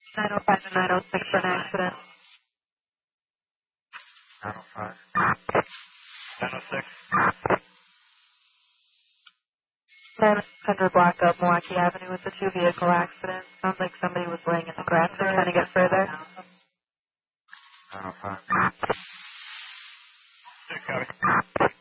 905 and 906 for an accident. 905. 906. 900 block up Milwaukee Avenue with a two-vehicle accident. Sounds like somebody was laying in the grass and trying to get further. 905.